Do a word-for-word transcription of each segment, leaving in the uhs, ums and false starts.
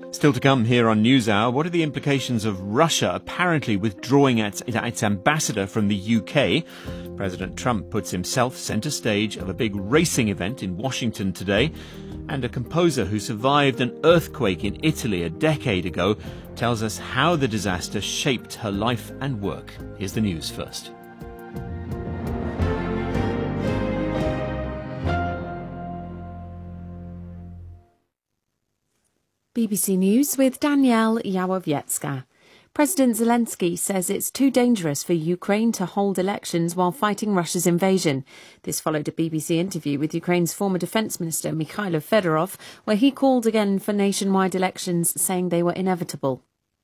Still to come here on NewsHour, what are the implications of Russia apparently withdrawing its, its ambassador from the U K? President Trump puts himself centre stage of a big racing event in Washington today. And a composer who survived an earthquake in Italy a decade ago tells us how the disaster shaped her life and work. Here's the news first. B B C News with Danielle Yawowiecka. President Zelensky says it's too dangerous for Ukraine to hold elections while fighting Russia's invasion. This followed a B B C interview with Ukraine's former defence minister Mikhailo Fedorov, where he called again for nationwide elections, saying they were inevitable.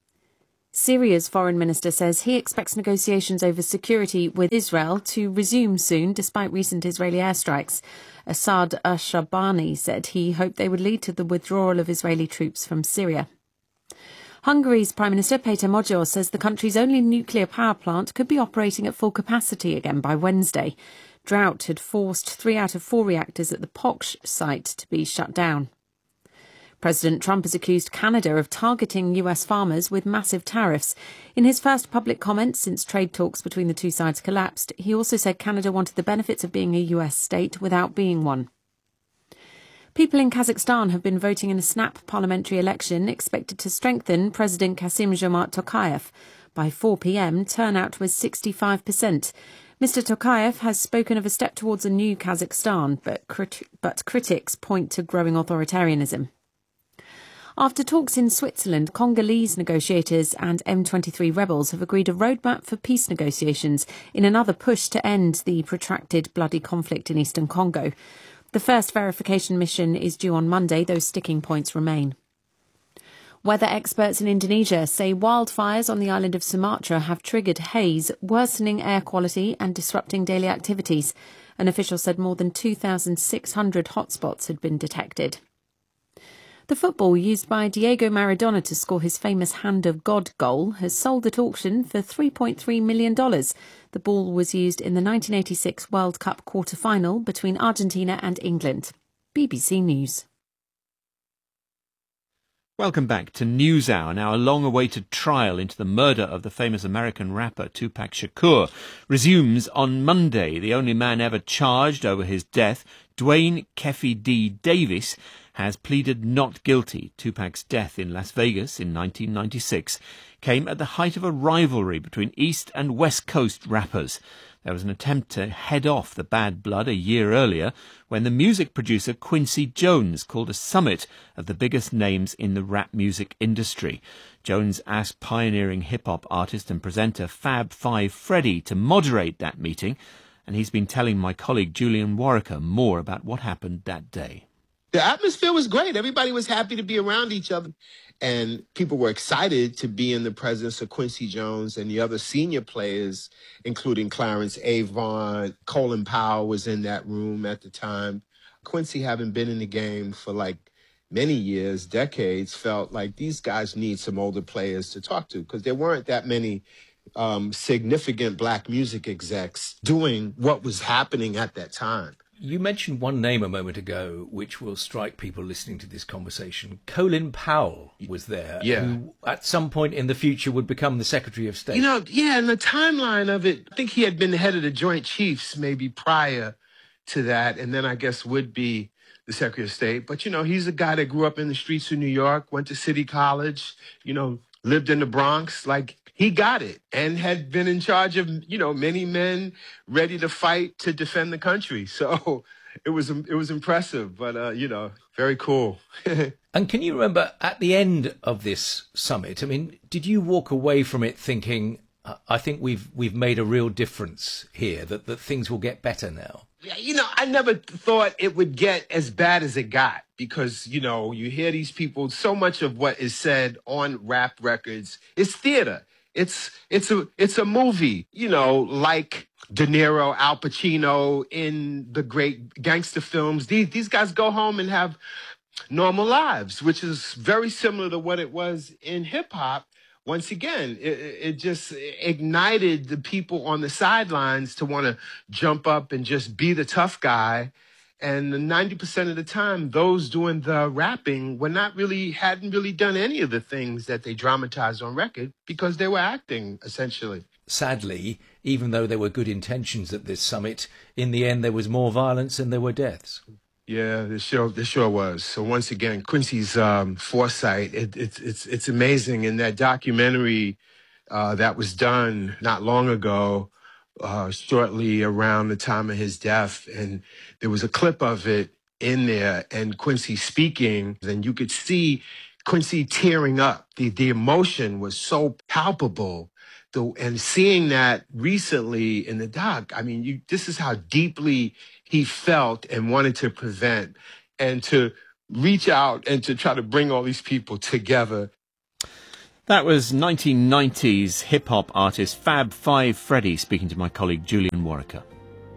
Syria's foreign minister says he expects negotiations over security with Israel to resume soon, despite recent Israeli airstrikes. Assad Ashabani said he hoped they would lead to the withdrawal of Israeli troops from Syria. Hungary's Prime Minister Péter Magyar says the country's only nuclear power plant could be operating at full capacity again by Wednesday. Drought had forced three out of four reactors at the Poksh site to be shut down. President Trump has accused Canada of targeting U S farmers with massive tariffs. In his first public comments since trade talks between the two sides collapsed, he also said Canada wanted the benefits of being a U S state without being one. People in Kazakhstan have been voting in a snap parliamentary election expected to strengthen President Kassym-Jomart Tokayev. By four p.m, turnout was sixty-five percent. Mister Tokayev has spoken of a step towards a new Kazakhstan, but, crit- but critics point to growing authoritarianism. After talks in Switzerland, Congolese negotiators and M twenty-three rebels have agreed a roadmap for peace negotiations in another push to end the protracted bloody conflict in eastern Congo. The first verification mission is due on Monday, though sticking points remain. Weather experts in Indonesia say wildfires on the island of Sumatra have triggered haze, worsening air quality and disrupting daily activities. An official said more than two thousand six hundred hotspots had been detected. The football used by Diego Maradona to score his famous Hand of God goal has sold at auction for three point three million dollars. The ball was used in the nineteen eighty-six World Cup quarter-final between Argentina and England. B B C News. Welcome back to NewsHour. Now, a long-awaited trial into the murder of the famous American rapper Tupac Shakur resumes on Monday. The only man ever charged over his death, Dwayne Keffe D. Davis, has pleaded not guilty. Tupac's death in Las Vegas in nineteen ninety-six came at the height of a rivalry between East and West Coast rappers. There was an attempt to head off the bad blood a year earlier when the music producer Quincy Jones called a summit of the biggest names in the rap music industry. Jones asked pioneering hip-hop artist and presenter Fab Five Freddy to moderate that meeting, and he's been telling my colleague Julian Warwicker more about what happened that day. The atmosphere was great. Everybody was happy to be around each other. And people were excited to be in the presence of Quincy Jones and the other senior players, including Clarence Avant. Colin Powell was in that room at the time. Quincy, having been in the game for like many years, decades, felt like these guys need some older players to talk to because there weren't that many um, significant black music execs doing what was happening at that time. You mentioned one name a moment ago, which will strike people listening to this conversation. Colin Powell was there, yeah. who at some point in the future would become the Secretary of State. You know, yeah, and the timeline of it, I think he had been the head of the Joint Chiefs maybe prior to that, and then I guess would be the Secretary of State. But, you know, he's a guy that grew up in the streets of New York, went to City College, you know, lived in the Bronx, like... He got it and had been in charge of, you know, many men ready to fight to defend the country. So it was it was impressive, but, uh, you know, very cool. And can you remember at the end of this summit, I mean, did you walk away from it thinking, I think we've we've made a real difference here, that, that things will get better now? You know, I never thought it would get as bad as it got because, you know, you hear these people, so much of what is said on rap records is theater. It's it's a it's a movie, you know, like De Niro, Al Pacino in the great gangster films. These these guys go home and have normal lives, which is very similar to what it was in hip hop. Once again, it, it just ignited the people on the sidelines to want to jump up and just be the tough guy And ninety percent of the time, those doing the rapping were not really, hadn't really done any of the things that they dramatized on record because they were acting, essentially. Sadly, even though there were good intentions at this summit, in the end there was more violence than there were deaths. Yeah, there sure, there sure was. So once again, Quincy's um, foresight, it, it's it's it's amazing. In that documentary uh, that was done not long ago, uh, shortly around the time of his death, and there was a clip of it in there, and Quincy speaking, and you could see Quincy tearing up. The the emotion was so palpable. The, and seeing that recently in the doc, I mean, you, this is how deeply he felt and wanted to prevent, and to reach out and to try to bring all these people together. That was nineteen nineties hip-hop artist Fab Five Freddy speaking to my colleague Julian Warwicker.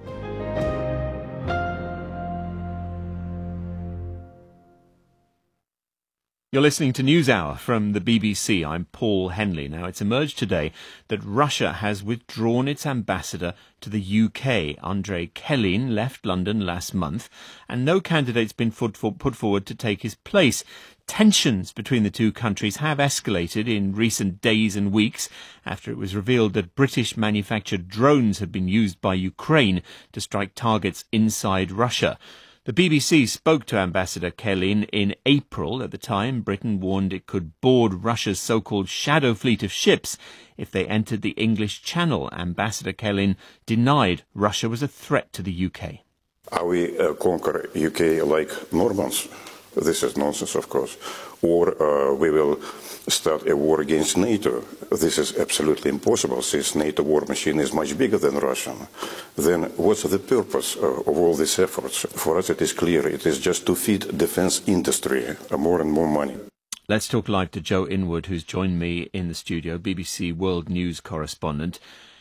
You're listening to NewsHour from the B B C. I'm Paul Henley. Now, it's emerged today that Russia has withdrawn its ambassador to the U K. Andrei Kelin left London last month, and no candidate's been put forward to take his place. Tensions between the two countries have escalated in recent days and weeks after it was revealed that British-manufactured drones had been used by Ukraine to strike targets inside Russia. The B B C spoke to Ambassador Kelin in April. At the time, Britain warned it could board Russia's so-called shadow fleet of ships if they entered the English Channel. Ambassador Kelin denied Russia was a threat to the U K. Are we uh, conquer U K like Normans? This is nonsense, of course. Or uh, we will start a war against NATO. This is absolutely impossible, since NATO war machine is much bigger than Russia. Then what's the purpose uh, of all these efforts? For us it is clear, it is just to feed defense industry uh, more and more money. Let's talk live to Joe Inwood, who's joined me in the studio, B B C World News correspondent.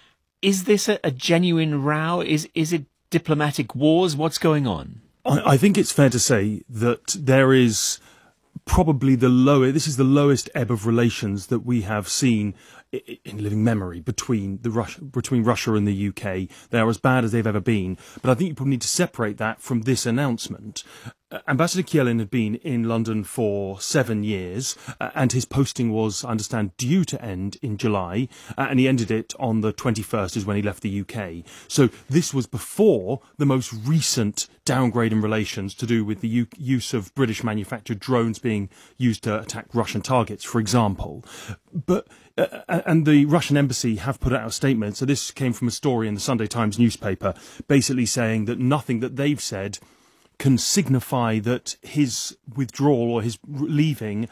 Is this a, a genuine row? Is, is it diplomatic wars? What's going on? I, I think it's fair to say that there is probably the lowest, this is the lowest ebb of relations that we have seen in living memory between the Russia, between Russia and the U K. They are as bad as they've ever been. But I think you probably need to separate that from this announcement. Uh, Ambassador Kelin had been in London for seven years, uh, and his posting was, I understand, due to end in July, uh, and he ended it on the twenty-first is when he left the U K. So this was before the most recent downgrade in relations to do with the u- use of British-manufactured drones being used to attack Russian targets, for example. But Uh, and the Russian embassy have put out a statement. So this came from a story in the Sunday Times newspaper, basically saying that nothing that they've said can signify that his withdrawal or his leaving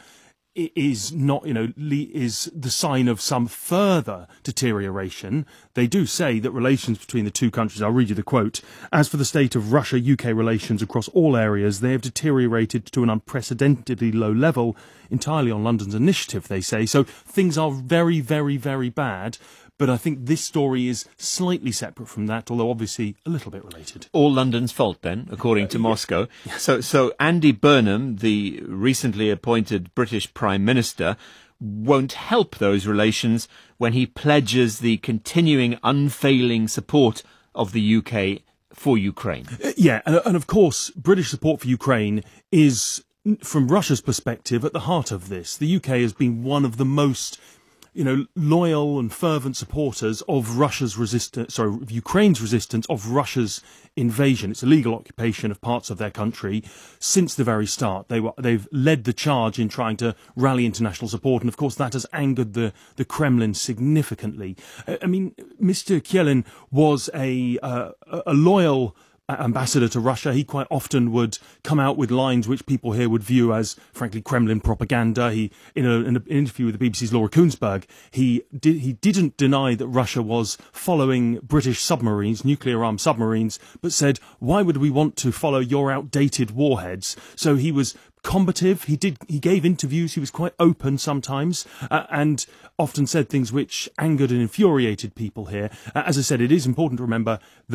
is not, you know, is the sign of some further deterioration. They do say that relations between the two countries, I'll read you the quote, as for the state of Russia-U K relations across all areas, they have deteriorated to an unprecedentedly low level, entirely on London's initiative, they say. So things are very, very, very bad. But I think this story is slightly separate from that, although obviously a little bit related. All London's fault, then, according to uh, Moscow. Yeah. So, so Andy Burnham, the recently appointed British Prime Minister, won't help those relations when he pledges the continuing unfailing support of the U K for Ukraine. Uh, yeah, and, and of course, British support for Ukraine is, from Russia's perspective, at the heart of this. The U K has been one of the most, you know, loyal and fervent supporters of Russia's resistance, sorry, of Ukraine's resistance of Russia's invasion. It's a legal occupation of parts of their country since the very start. They were, they've led the charge in trying to rally international support, and of course that has angered the, the Kremlin significantly. I mean, Mister Kelin was a, uh, a loyal ambassador to Russia. He quite often would come out with lines which people here would view as, frankly, Kremlin propaganda. He, in, a, in an interview with the B B C's Laura Kuenssberg, he did, he didn't deny that Russia was following British submarines, nuclear-armed submarines, but said, why would we want to follow your outdated warheads? So he was combative. He did. He gave interviews. He was quite open sometimes, uh, and often said things which angered and infuriated people here. Uh, as I said, it is important to remember that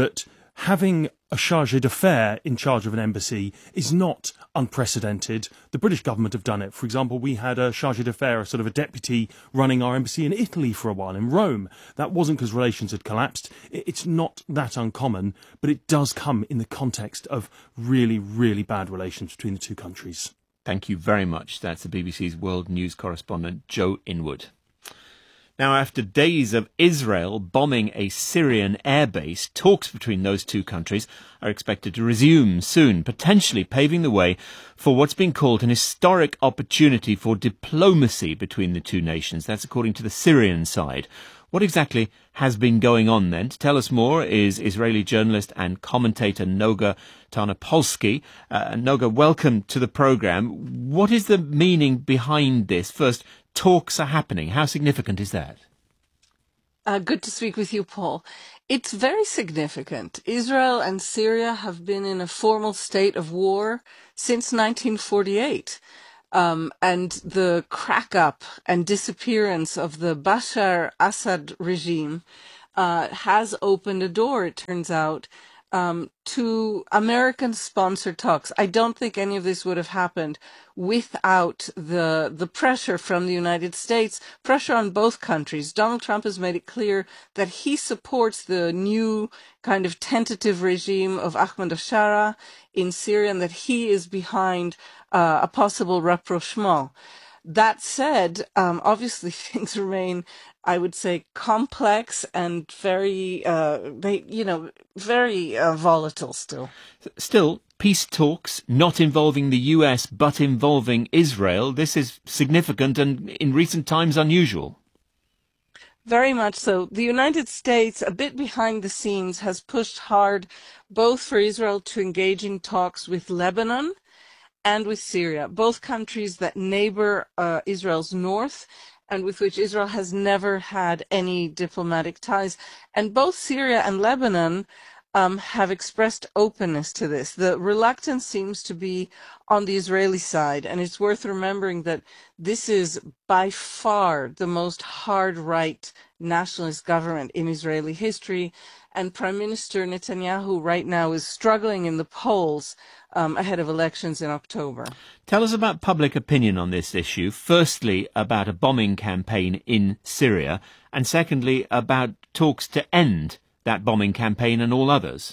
having a chargé d'affaires in charge of an embassy is not unprecedented. The British government have done it. For example, we had a chargé d'affaires, sort of a deputy running our embassy in Italy for a while, in Rome. That wasn't because relations had collapsed. It's not that uncommon, but it does come in the context of really, really bad relations between the two countries. Thank you very much. That's the B B C's world news correspondent, Joe Inwood. Now, after days of Israel bombing a Syrian airbase, talks between those two countries are expected to resume soon, potentially paving the way for what's been called an historic opportunity for diplomacy between the two nations. That's according to the Syrian side. What exactly has been going on then? To tell us more is Israeli journalist and commentator Noga Tarnopolsky. Uh, Noga, welcome to the programme. What is the meaning behind this? First, talks are happening. How significant is that? Uh, good to speak with you, Paul. It's very significant. Israel and Syria have been in a formal state of war since nineteen forty-eight. Um, and the crack-up and disappearance of the Bashar Assad regime uh, has opened a door, it turns out, um, to American-sponsored talks. I don't think any of this would have happened without the the pressure from the United States, pressure on both countries. Donald Trump has made it clear that he supports the new kind of tentative regime of Ahmed al-Shara in Syria and that he is behind uh, a possible rapprochement. That said, um, obviously things remain, I would say, complex and very, uh, you know, very uh, volatile still. Still, peace talks not involving the U S but involving Israel. This is significant and in recent times unusual. Very much so. The United States, a bit behind the scenes, has pushed hard both for Israel to engage in talks with Lebanon and with Syria, both countries that neighbor uh, Israel's north and with which Israel has never had any diplomatic ties. And both Syria and Lebanon um, have expressed openness to this. The reluctance seems to be on the Israeli side, and it's worth remembering that this is by far the most hard-right nationalist government in Israeli history, and Prime Minister Netanyahu right now is struggling in the polls um, ahead of elections in October. Tell us about public opinion on this issue. Firstly, about a bombing campaign in Syria, and secondly, about talks to end that bombing campaign and all others.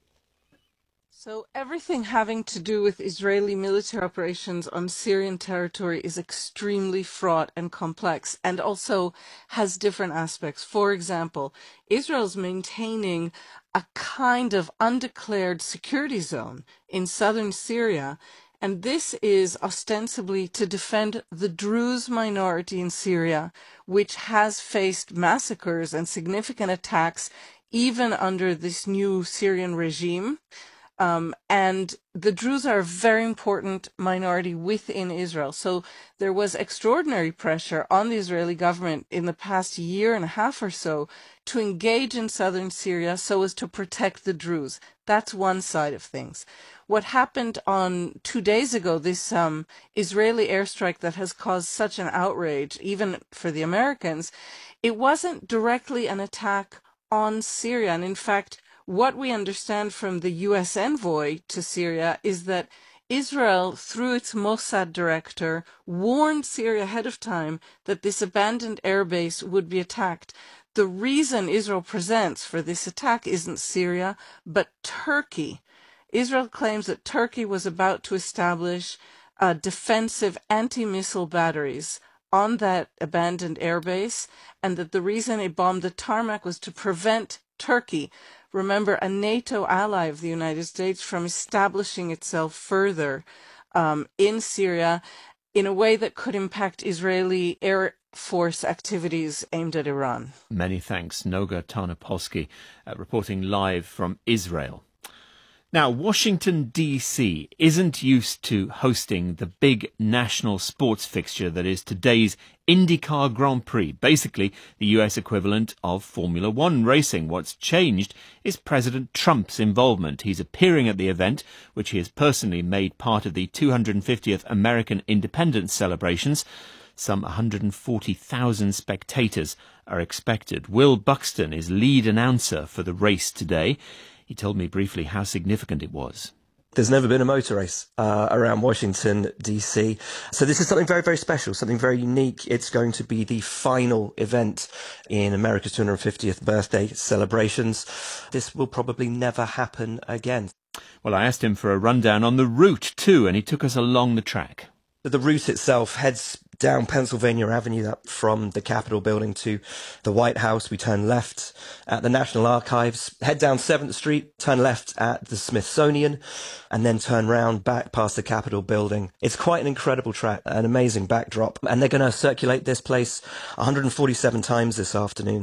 So everything having to do with Israeli military operations on Syrian territory is extremely fraught and complex and also has different aspects. For example, Israel's maintaining a kind of undeclared security zone in southern Syria, and this is ostensibly to defend the Druze minority in Syria, which has faced massacres and significant attacks even under this new Syrian regime. Um, and the Druze are a very important minority within Israel. So there was extraordinary pressure on the Israeli government in the past year and a half or so to engage in southern Syria so as to protect the Druze. That's one side of things. What happened on two days ago, this um, Israeli airstrike that has caused such an outrage, even for the Americans, it wasn't directly an attack on Syria. And in fact, what we understand from the U S envoy to Syria is that Israel, through its Mossad director, warned Syria ahead of time that this abandoned airbase would be attacked. The reason Israel presents for this attack isn't Syria, but Turkey. Israel claims that Turkey was about to establish uh, defensive anti-missile batteries on that abandoned airbase, and that the reason it bombed the tarmac was to prevent Turkey, remember, a NATO ally of the United States, from establishing itself further um, in Syria in a way that could impact Israeli air force activities aimed at Iran. Many thanks. Noga Tarnopolsky, uh, reporting live from Israel. Now, Washington, D C isn't used to hosting the big national sports fixture that is today's IndyCar Grand Prix, basically the U S equivalent of Formula One racing. What's changed is President Trump's involvement. He's appearing at the event, which he has personally made part of the two hundred fiftieth American Independence celebrations. Some one hundred forty thousand spectators are expected. Will Buxton is lead announcer for the race today. He told me briefly how significant it was. There's never been a motor race uh, around Washington, D C. So this is something very, very special, something very unique. It's going to be the final event in America's two hundred fiftieth birthday celebrations. This will probably never happen again. Well, I asked him for a rundown on the route too, and he took us along the track. The route itself heads down Pennsylvania Avenue up from the Capitol building to the White House. We turn left at the National Archives, head down seventh Street, turn left at the Smithsonian, and then turn round back past the Capitol building. It's quite an incredible track, an amazing backdrop, and they're going to circulate this place one hundred forty-seven times this afternoon.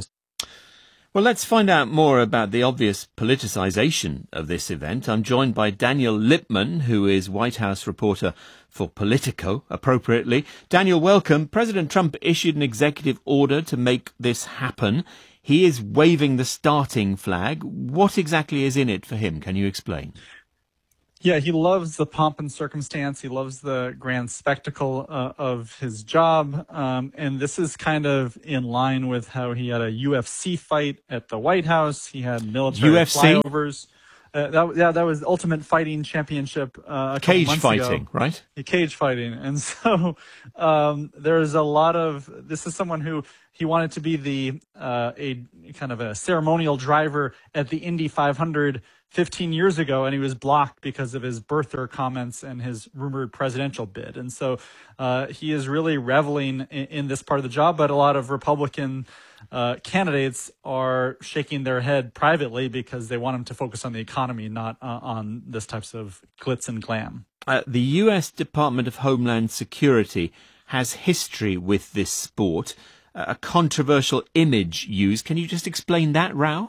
Well, let's find out more about the obvious politicisation of this event. I'm joined by Daniel Lippman, who is White House reporter for Politico, appropriately. Daniel, welcome. President Trump issued an executive order to make this happen. He is waving the starting flag. What exactly is in it for him? Can you explain? Yeah, he loves the pomp and circumstance. He loves the grand spectacle uh, of his job. Um, and this is kind of in line with how he had a U F C fight at the White House. He had military U F C? flyovers. Uh, that, yeah, that was Ultimate Fighting Championship. Uh, a cage months fighting, ago. right? Yeah, cage fighting. And so um, there's a lot of, this is someone who he wanted to be the uh, a kind of a ceremonial driver at the Indy five hundred fifteen years ago, and he was blocked because of his birther comments and his rumored presidential bid. And so uh, he is really reveling in, in this part of the job, but a lot of Republican uh, candidates are shaking their head privately because they want him to focus on the economy, not uh, on this types of glitz and glam. Uh, the U S Department of Homeland Security has history with this sport, uh, a controversial image used. Can you just explain that, Rao?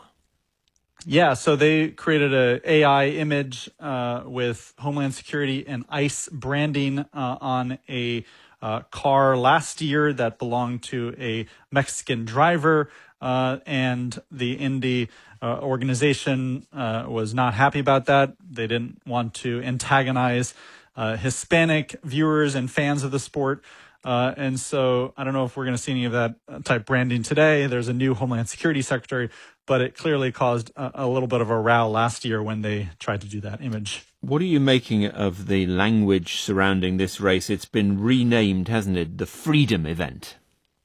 Yeah, so they created a AI image uh, with Homeland Security and ICE branding uh, on a uh, car last year that belonged to a Mexican driver, uh, and the Indy uh, organization uh, was not happy about that. They didn't want to antagonize uh, Hispanic viewers and fans of the sport. Uh, and so I don't know if we're going to see any of that type branding today. There's a new Homeland Security Secretary, but it clearly caused a, a little bit of a row last year when they tried to do that image. What are you making of the language surrounding this race? It's been renamed, hasn't it? The Freedom Event.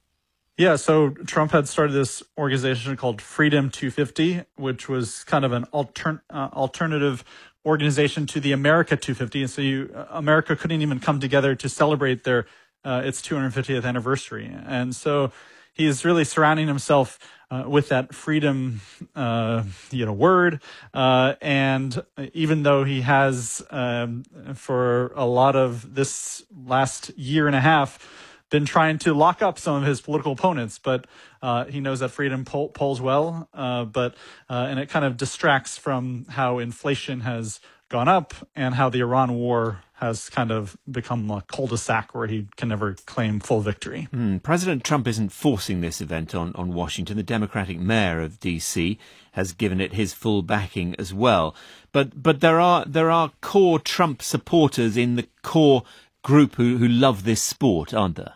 Yeah, so Trump had started this organization called Freedom two fifty, which was kind of an altern- uh, alternative organization to the America two fifty. And so you, uh, America couldn't even come together to celebrate their uh, its two hundred fiftieth anniversary. And so he's really surrounding himself uh, with that freedom, uh, you know, word. Uh, and even though he has, um, for a lot of this last year and a half, been trying to lock up some of his political opponents, but uh, he knows that freedom poll- polls well, uh, but uh, and it kind of distracts from how inflation has gone up and how the Iran war has kind of become a cul-de-sac where he can never claim full victory. Mm, President Trump isn't forcing this event on, on Washington. The Democratic mayor of D C has given it his full backing as well. But but there are there are core Trump supporters in the core group who, who love this sport, aren't there?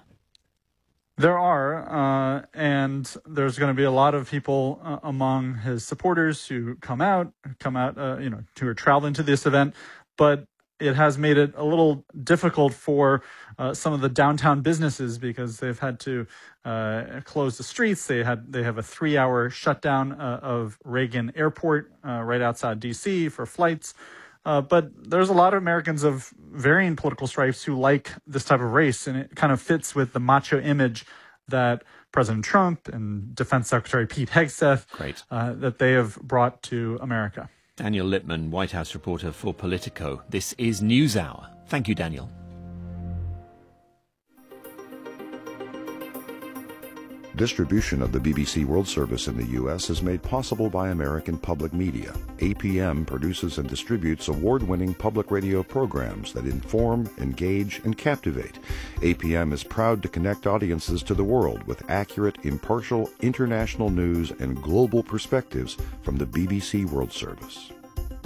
There are, uh, and there's going to be a lot of people uh, among his supporters who come out, come out, uh, you know, who are traveling to this event. But it has made it a little difficult for uh, some of the downtown businesses because they've had to uh, close the streets. They had they have a three-hour shutdown uh, of Reagan Airport uh, right outside D C for flights. Uh, but there's a lot of Americans of varying political stripes who like this type of race, and it kind of fits with the macho image that President Trump and Defense Secretary Pete Hegseth, Great. Uh, that they have brought to America. Daniel Lippman, White House reporter for Politico. This is NewsHour. Thank you, Daniel. Distribution of the B B C World Service in the U S is made possible by American Public Media. A P M produces and distributes award-winning public radio programs that inform, engage, and captivate. A P M is proud to connect audiences to the world with accurate, impartial, international news and global perspectives from the B B C World Service.